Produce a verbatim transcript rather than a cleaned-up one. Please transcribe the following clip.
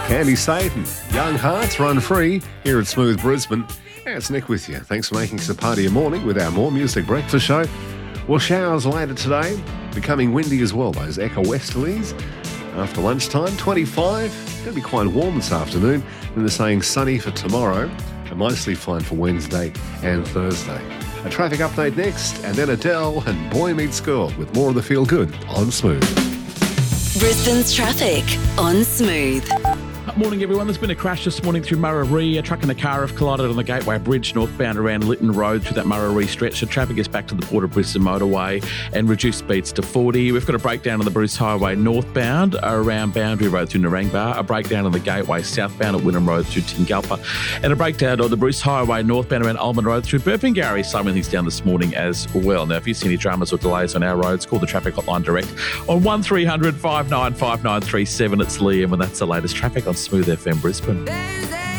Candy Satan, Young Hearts Run Free here at Smooth Brisbane. Hey, it's Nick with you. Thanks for making us a part of your morning with our More Music Breakfast show. Well, showers later today, becoming windy as well, those echo westerlies. After lunchtime, twenty-five, going to be quite warm this afternoon. And they're saying sunny for tomorrow and mostly fine for Wednesday and Thursday. A traffic update next, and then Adele and Boy Meets Girl with more of the feel good on Smooth. Brisbane's traffic on Smooth. Morning, everyone. There's been a crash this morning through Murarrie. A truck and a car have collided on the Gateway Bridge northbound around Lytton Road through that Murarrie stretch. So traffic is back to the Port of Brisbane motorway and reduced speeds to forty. We've got a breakdown on the Bruce Highway northbound around Boundary Road through Narangba. A breakdown on the Gateway southbound at Wynnum Road through Tingalpa. And a breakdown on the Bruce Highway northbound around Almond Road through Burpengary. Slowing things down this morning as well. Now, if you see any dramas or delays on our roads, call the traffic hotline direct on one three hundred five nine five nine three seven. It's Liam, and that's the latest traffic on Smooth F M Brisbane.